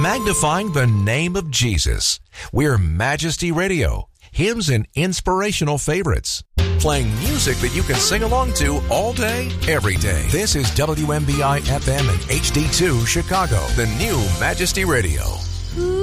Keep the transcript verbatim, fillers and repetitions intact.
magnifying the name of Jesus. We're Majesty Radio, hymns and inspirational favorites, playing music that you can sing along to all day, every day. This is W M B I F M and H D two Chicago, the new Majesty Radio.